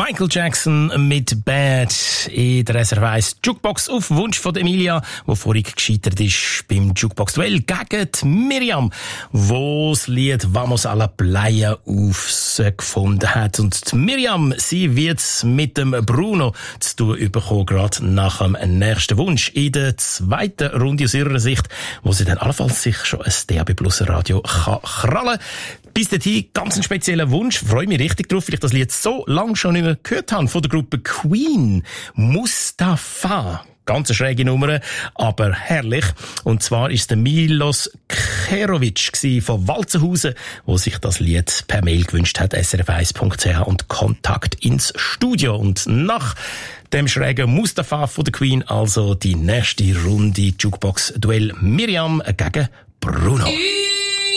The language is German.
Michael Jackson mit Bad in der SRF 1 Jukebox auf Wunsch von Emilia, die vorhin gescheitert ist beim Jukebox-Duell gegen die Miriam, wo das Lied «Vamos a la Playa» gefunden hat. Und die Miriam, sie wird mit dem Bruno zu tun bekommen, gerade nach dem nächsten Wunsch in der zweiten Runde aus ihrer Sicht, wo sie dann allenfalls sich schon ein DAB Plus Radio kann krallen. Bis dahin, ganz ein spezieller Wunsch. Freue mich richtig drauf, weil ich das Lied so lange schon nicht mehr gehört habe von der Gruppe Queen. Mustafa. Ganz eine schräge Nummer, aber herrlich. Und zwar ist der Milos Kerovic von Walzenhausen, der sich das Lied per Mail gewünscht hat, srf1.ch und Kontakt ins Studio. Und nach dem schrägen Mustafa von der Queen, also die nächste Runde Jukebox-Duell Miriam gegen Bruno.